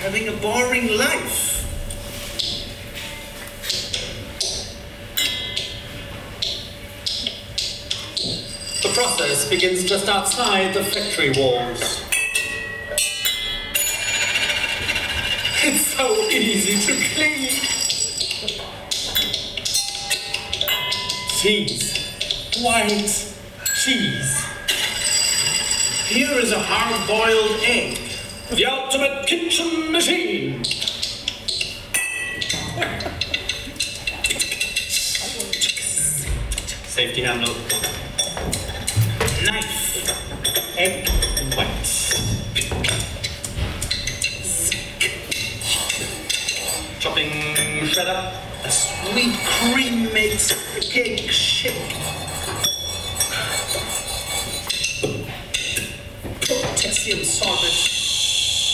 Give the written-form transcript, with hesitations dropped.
having a boring life. The process begins just outside the factory walls. It's so easy to clean. Cheese. White cheese. Here is a hard-boiled egg. The ultimate kitchen machine. Safety handle. Knife. Egg white. Chopping shredder. A sweet cream makes the cake shake. Potassium sorbate.